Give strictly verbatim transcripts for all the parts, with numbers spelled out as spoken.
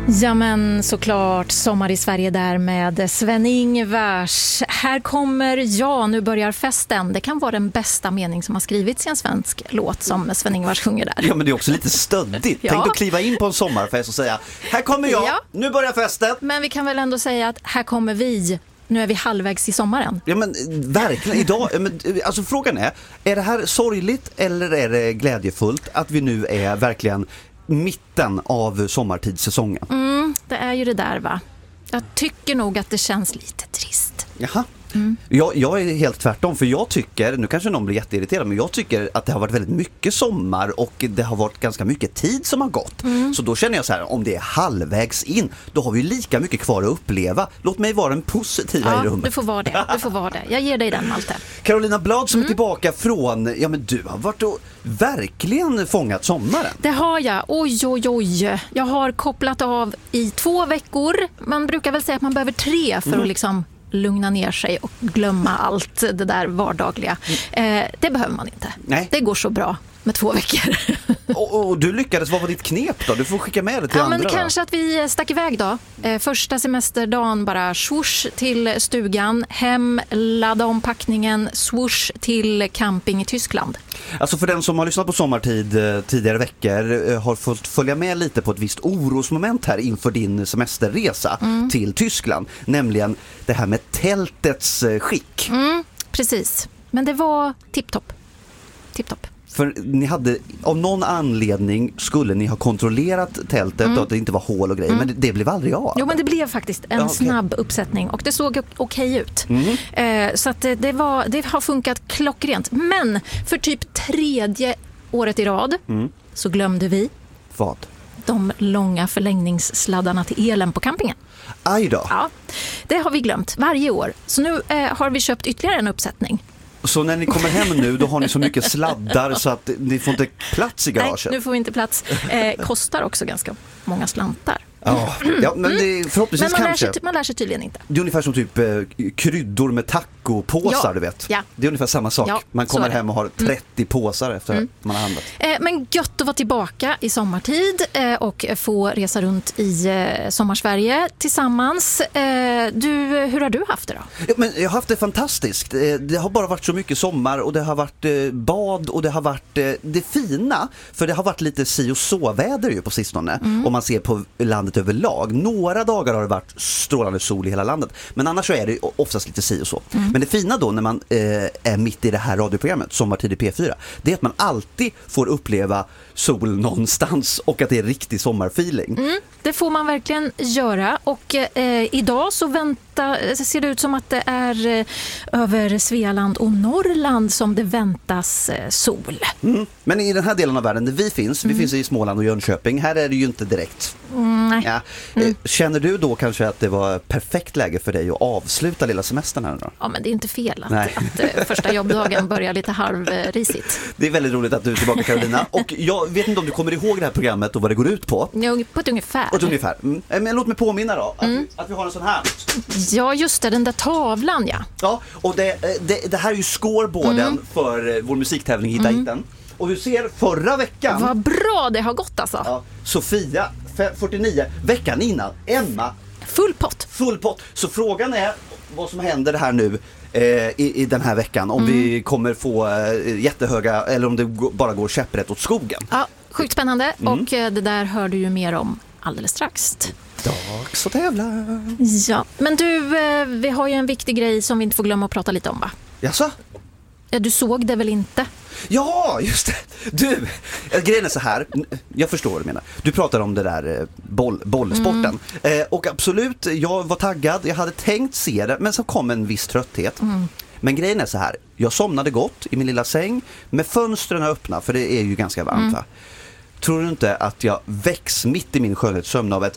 Ja men såklart, Sommar i Sverige där med Sven-Ingvars. Här kommer ja, nu börjar festen. Det kan vara den bästa mening som har skrivits i en svensk låt som Sven-Ingvars sjunger där. Ja men det är också lite stöddigt. Ja. Tänk att kliva in på en sommarfest och säga här kommer jag, Ja. nu börjar festen. Men vi kan väl ändå säga att här kommer vi. Nu är vi halvvägs i sommaren. Ja men verkligen, idag, men, alltså frågan är, är det här sorgligt eller är det glädjefullt att vi nu är verkligen mitten av sommartidssäsongen? Mm, det är ju det där va. Jag tycker nog att det känns lite trist. Jaha. Mm. Jag, jag är helt tvärtom, för jag tycker, nu kanske någon blir jätteirriterad, men jag tycker att det har varit väldigt mycket sommar och det har varit ganska mycket tid som har gått. Mm. Så då känner jag så här, om det är halvvägs in, då har vi lika mycket kvar att uppleva. Låt mig vara en positiva ja, i rummet. Du får vara det, du får vara det. Jag ger dig den, Malte. Carolina Blad som Mm. är tillbaka från, ja men du har varit och verkligen fångat sommaren. Det har jag. Oj, oj, oj. Jag har kopplat av i två veckor. Man brukar väl säga att man behöver tre för mm. att liksom lugna ner sig och glömma allt det där vardagliga. Eh, det behöver man inte. Nej. Det går så bra med två veckor. och, och du lyckades, vad var ditt knep då? Du får skicka med det till ja, andra. Men då. kanske att vi stack iväg då. Eh, första semesterdagen bara swoosh till stugan, hem, ladda om packningen, swoosh till camping i Tyskland. Alltså för den som har lyssnat på Sommartid eh, tidigare veckor eh, har fått följa med lite på ett visst orosmoment här inför din semesterresa mm. till Tyskland. Nämligen det här med tältets eh, skick. Mm, precis. Men det var tipptopp. Tipptopp. För ni hade, av någon anledning skulle ni ha kontrollerat tältet mm. och att det inte var hål och grejer, mm. men det, det blev aldrig av. Jo, men det blev faktiskt en ja, okay. snabb uppsättning och det såg okej ut. Mm. Eh, så att det, det, var, det har funkat klockrent. Men för typ tredje året i rad mm. så glömde vi vad? De långa förlängningssladdarna till elen på campingen. Aj då. Ja, det har vi glömt varje år. Så nu eh, har vi köpt ytterligare en uppsättning. Så när ni kommer hem nu, då har ni så mycket sladdar så att ni får inte plats i garaget? Nej, nu får vi inte plats. Eh, kostar också ganska många slantar. Ja, ja men det, förhoppningsvis men man kanske. Lär sig, man lär sig tydligen inte. Det är ungefär som typ eh, kryddor med tacopåsar, ja, du vet. Ja. Det är ungefär samma sak. Ja, man kommer hem och har trettio mm. påsar efter mm. man har handlat. Eh, men gött att vara tillbaka i sommartid eh, och få resa runt i eh, Sommarsverige tillsammans. Eh, du, hur har du haft det då? Ja, men jag har haft det fantastiskt. Eh, det har bara varit så mycket sommar och det har varit eh, bad och det har varit eh, det fina. För det har varit lite si och så väder ju på sistone. Mm. Om man ser på landet överlag. Några dagar har det varit strålande sol i hela landet. Men annars så är det oftast lite si och så. Mm. Men det fina då när man eh, är mitt i det här radioprogrammet, Sommartid i P fyra, det är att man alltid får uppleva sol någonstans och att det är riktig sommarfeeling. Mm, det får man verkligen göra. Och eh, idag så vänta, ser det ut som att det är eh, över Svealand och Norrland som det väntas eh, sol. Mm. Men i den här delen av världen där vi finns, mm. vi finns i Småland och Jönköping, här är det ju inte direkt. Mm, nej. Ja. Mm. Känner du då kanske att det var perfekt läge för dig att avsluta lilla semestern här då? Ja, men det är inte fel att, att uh, första jobbdagen börjar lite halvrisigt. Det är väldigt roligt att du är tillbaka, Carolina. Och jag vet inte om du kommer ihåg det här programmet och vad det går ut på. Ja, på ett ungefär. På ett ungefär. Mm. Men låt mig påminna då att, mm. vi, att vi har en sån här. Ja, just det, den där tavlan, ja. Ja, och det, det, det här är ju scoreboarden mm. för vår musiktävling Hitta mm. hitten. Och du ser förra veckan... Vad bra det har gått alltså. Ja, Sofia, fyrtionio, veckan innan, Emma. Full pott. Full pott. Så frågan är vad som händer här nu eh, i, i den här veckan. Om mm. vi kommer få eh, jättehöga, eller om det g- bara går käpprätt åt skogen. Ja, sjukt spännande. Mm. Och eh, det där hör du ju mer om alldeles strax. Dags att tävla. Ja, men du, eh, vi har ju en viktig grej som vi inte får glömma att prata lite om, va? Jaså? Ja, du såg det väl inte? Ja, just det. Du, grejen är så här. Jag förstår vad du menar. Du pratar om det där boll, bollsporten. Mm. Eh, och absolut, jag var taggad. Jag hade tänkt se det, men så kom en viss trötthet. Mm. Men grejen är så här. Jag somnade gott i min lilla säng med fönstren öppna, för det är ju ganska varmt, mm. va? Tror du inte att jag väcks mitt i min skönhetssömn av ett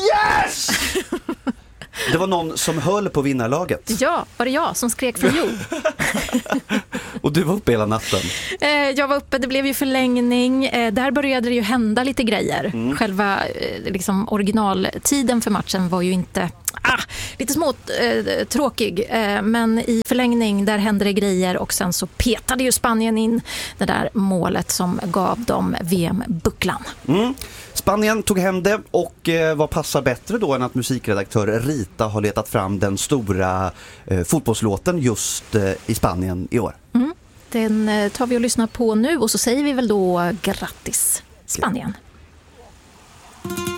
yes! Det var någon som höll på vinnarlaget. Ja, var det jag som skrek från jord? Och du var uppe hela natten? Eh, jag var uppe, det blev ju förlängning. Eh, där började det ju hända lite grejer. Mm. Själva eh, liksom, originaltiden för matchen var ju inte... Ah, lite smått eh, tråkig, eh, men i förlängning där hände det grejer och sen så petade ju Spanien in det där målet som gav dem V M-bucklan. Mm. Spanien tog hem det och eh, vad passar bättre då än att musikredaktör Rita har letat fram den stora eh, fotbollslåten just eh, i Spanien i år. Mm. Den eh, tar vi och lyssnar på nu och så säger vi väl då grattis Spanien.